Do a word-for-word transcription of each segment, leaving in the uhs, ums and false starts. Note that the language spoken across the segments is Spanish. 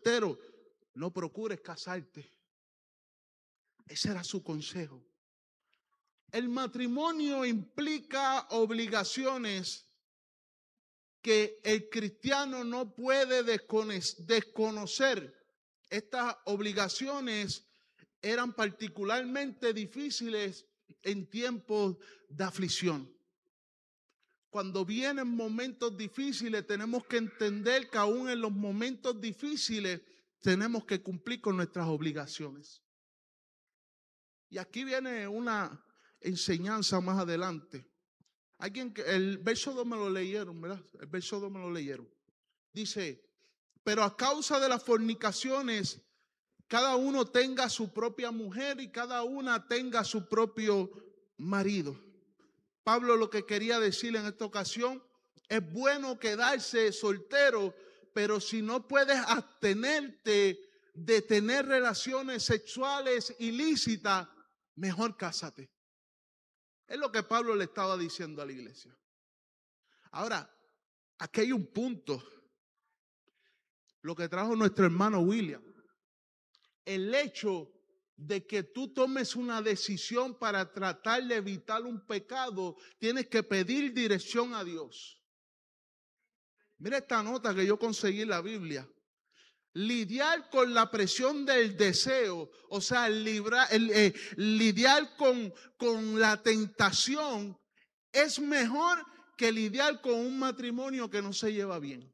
soltero, no procures casarte. Ese era su consejo. El matrimonio implica obligaciones que el cristiano no puede desconocer. Estas obligaciones eran particularmente difíciles en tiempos de aflicción. Cuando vienen momentos difíciles, tenemos que entender que aún en los momentos difíciles tenemos que cumplir con nuestras obligaciones. Y aquí viene una enseñanza más adelante. Alguien que, el verso dos me lo leyeron, ¿verdad? El verso dos me lo leyeron. Dice, pero a causa de las fornicaciones, cada uno tenga su propia mujer y cada una tenga su propio marido. Pablo lo que quería decir en esta ocasión, es bueno quedarse soltero, pero si no puedes abstenerte de tener relaciones sexuales ilícitas, mejor cásate. Es lo que Pablo le estaba diciendo a la iglesia. Ahora, aquí hay un punto. Lo que trajo nuestro hermano William. El hecho de que tú tomes una decisión para tratar de evitar un pecado, tienes que pedir dirección a Dios. Mira esta nota que yo conseguí en la Biblia. Lidiar con la presión del deseo, o sea, libra, el, eh, lidiar con, con la tentación es mejor que lidiar con un matrimonio que no se lleva bien.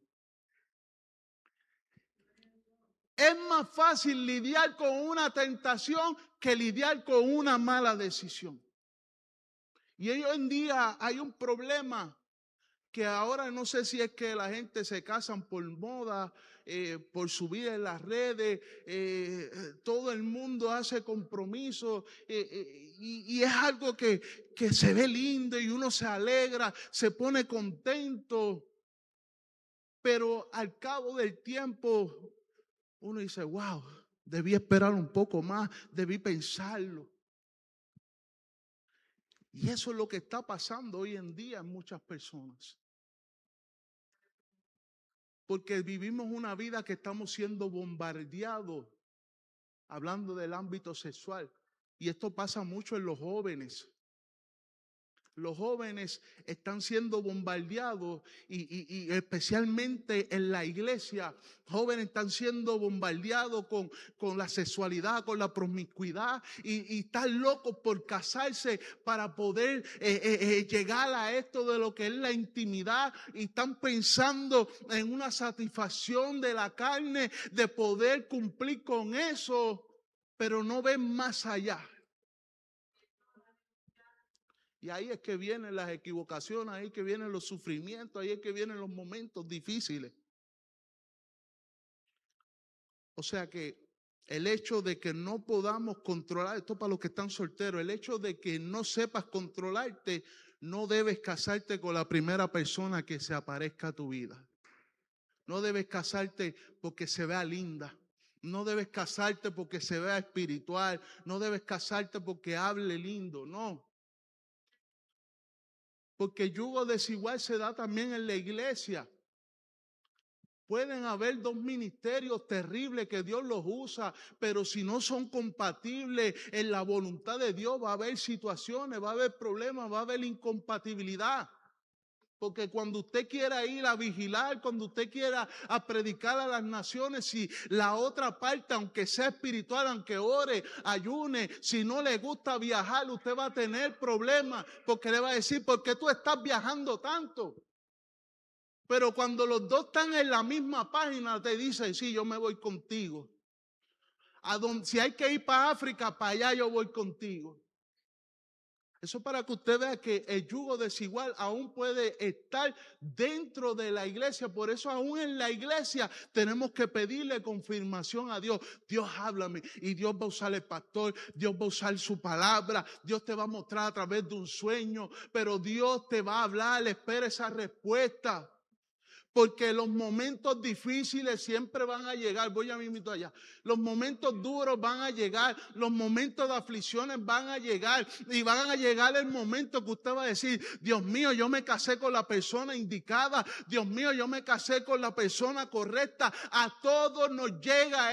Es más fácil lidiar con una tentación que lidiar con una mala decisión. Y hoy en día hay un problema que ahora no sé si es que la gente se casan por moda, eh, por subir en las redes, eh, todo el mundo hace compromiso eh, eh, y, y es algo que, que se ve lindo y uno se alegra, se pone contento, pero al cabo del tiempo uno dice, wow, debí esperar un poco más, debí pensarlo. Y eso es lo que está pasando hoy en día en muchas personas. Porque vivimos una vida que estamos siendo bombardeados, hablando del ámbito sexual. Y esto pasa mucho en los jóvenes. Los jóvenes están siendo bombardeados y, y, y especialmente en la iglesia, jóvenes están siendo bombardeados con, con la sexualidad, con la promiscuidad y, y están locos por casarse para poder eh, eh, eh, llegar a esto de lo que es la intimidad y están pensando en una satisfacción de la carne, de poder cumplir con eso, pero no ven más allá. Y ahí es que vienen las equivocaciones, ahí es que vienen los sufrimientos, ahí es que vienen los momentos difíciles. O sea que el hecho de que no podamos controlar, esto para los que están solteros, el hecho de que no sepas controlarte, no debes casarte con la primera persona que se aparezca a tu vida. No debes casarte porque se vea linda. No debes casarte porque se vea espiritual. No debes casarte porque hable lindo, no. Porque yugo desigual se da también en la iglesia. Pueden haber dos ministerios terribles que Dios los usa, pero si no son compatibles en la voluntad de Dios, va a haber situaciones, va a haber problemas, va a haber incompatibilidad. Porque cuando usted quiera ir a vigilar, cuando usted quiera a predicar a las naciones, si la otra parte, aunque sea espiritual, aunque ore, ayune, si no le gusta viajar, usted va a tener problemas, porque le va a decir, ¿por qué tú estás viajando tanto? Pero cuando los dos están en la misma página, te dicen, sí, yo me voy contigo. A donde, si hay que ir para África, para allá yo voy contigo. Eso para que usted vea que el yugo desigual aún puede estar dentro de la iglesia. Por eso aún en la iglesia tenemos que pedirle confirmación a Dios. Dios, háblame. Y Dios va a usar el pastor. Dios va a usar su palabra. Dios te va a mostrar a través de un sueño. Pero Dios te va a hablar. Espera esa respuesta. Porque los momentos difíciles siempre van a llegar. Voy a mismito allá. Los momentos duros van a llegar. Los momentos de aflicciones van a llegar. Y van a llegar el momento que usted va a decir, Dios mío, yo me casé con la persona indicada. Dios mío, yo me casé con la persona correcta. A todos nos llega